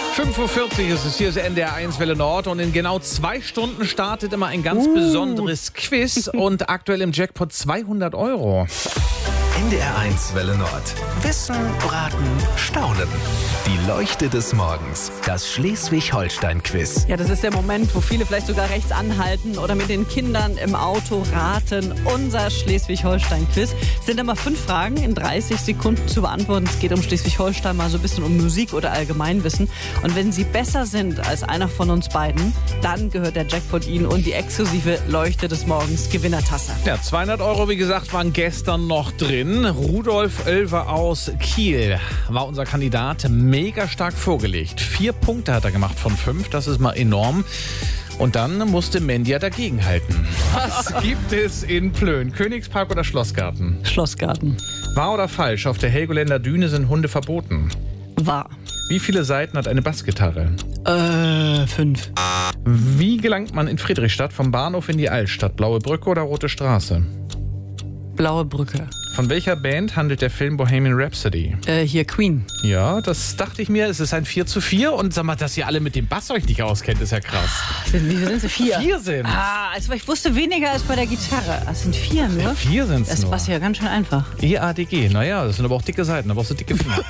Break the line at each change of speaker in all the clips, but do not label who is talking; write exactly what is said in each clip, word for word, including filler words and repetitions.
fünf Uhr vierzig ist es, hier ist N D R eins Welle Nord und in genau zwei Stunden startet immer ein ganz uh. besonderes Quiz und aktuell im Jackpot zweihundert Euro.
N D R eins Welle Nord. Wissen, Raten, Staunen. Die Leuchte des Morgens. Das Schleswig-Holstein-Quiz.
Ja, das ist der Moment, wo viele vielleicht sogar rechts anhalten oder mit den Kindern im Auto raten. Unser Schleswig-Holstein-Quiz. Es sind immer fünf Fragen in dreißig Sekunden zu beantworten. Es geht um Schleswig-Holstein, mal so ein bisschen um Musik oder Allgemeinwissen. Und wenn Sie besser sind als einer von uns beiden, dann gehört der Jackpot Ihnen und die exklusive Leuchte des Morgens Gewinnertasse.
Ja, zweihundert Euro, wie gesagt, waren gestern noch drin. Rudolf Oelwe aus Kiel war unser Kandidat, mega stark vorgelegt. Vier Punkte hat er gemacht von fünf, das ist mal enorm. Und dann musste Mandy ja dagegenhalten. Was gibt es in Plön? Königspark oder Schlossgarten?
Schlossgarten.
Wahr oder falsch? Auf der Helgoländer Düne sind Hunde verboten.
Wahr.
Wie viele Saiten hat eine Bassgitarre?
Äh, fünf.
Wie gelangt man in Friedrichstadt vom Bahnhof in die Altstadt? Blaue Brücke oder Rote Straße?
Blaue Brücke.
Von welcher Band handelt der Film Bohemian Rhapsody?
Äh, hier Queen.
Ja, das dachte ich mir. Es ist ein vier zu vier. Und sag mal, dass ihr alle mit dem Bass euch nicht auskennt, ist ja krass.
Wie viel sind sie? Vier.
Vier sind.
Ah, also ich wusste weniger als bei der Gitarre. Das sind vier nur.
Ja, vier sind es
Das
nur.
passt ja ganz schön einfach.
E A D G. Naja, das sind aber auch dicke Seiten. Da brauchst du dicke Finger.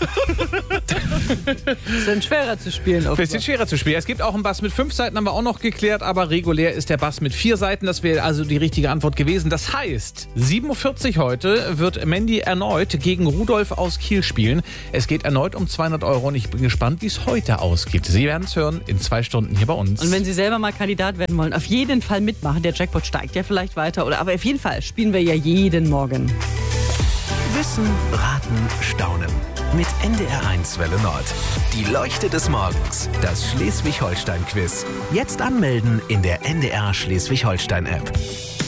Das sind schwerer zu spielen.
Bisschen schwerer zu spielen. Es gibt auch einen Bass mit fünf Seiten, haben wir auch noch geklärt. Aber regulär ist der Bass mit vier Seiten. Das wäre also die richtige Antwort gewesen. Das heißt, sieben Uhr vierzig heute wird Mandy erneut gegen Rudolf aus Kiel spielen. Es geht erneut um zweihundert Euro und ich bin gespannt, wie es heute ausgeht. Sie werden es hören in zwei Stunden hier bei uns.
Und wenn Sie selber mal Kandidat werden wollen, auf jeden Fall mitmachen. Der Jackpot steigt ja vielleicht weiter. Oder, aber auf jeden Fall spielen wir ja jeden Morgen.
Wissen, Raten, Staunen. Mit N D R eins Welle Nord. Die Leuchte des Morgens. Das Schleswig-Holstein-Quiz. Jetzt anmelden in der N D R Schleswig-Holstein-App.